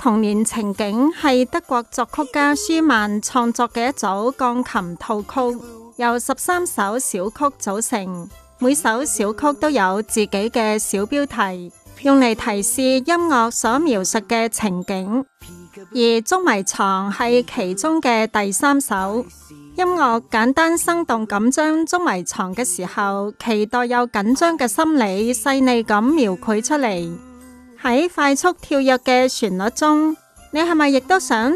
童年情景係德國作曲家舒曼創作嘅一組鋼琴套曲，由13首小曲組成，每首小曲都有自己嘅小標題，用嚟提示音樂所描述嘅情景。而捉迷藏係其中嘅第3首，音樂簡單生動咁將捉迷藏嘅時候，期待又緊張嘅心理細膩咁描繪出嚟。喺快速跳躍嘅旋律中，你係咪亦都想